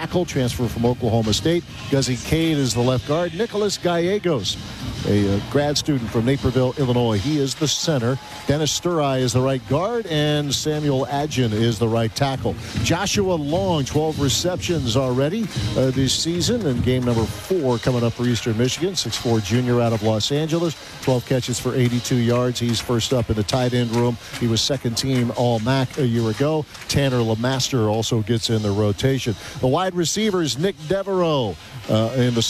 tackle, transfer from Oklahoma State. Guzzy Cade is the left guard. Nicholas Gallegos, a grad student from Naperville, Illinois. He is the center. Dennis Sturai is the right guard, and Samuel Adjin is the right tackle. Joshua Long, 12 receptions already this season, and game number 4 coming up for Eastern Michigan. 6'4" junior out of Los Angeles. 12 catches for 82 yards. He's first up in the tight end room. He was second team All-MAC a year ago. Tanner LeMaster also gets in the rotation. The wide receivers, Nick Devereaux in the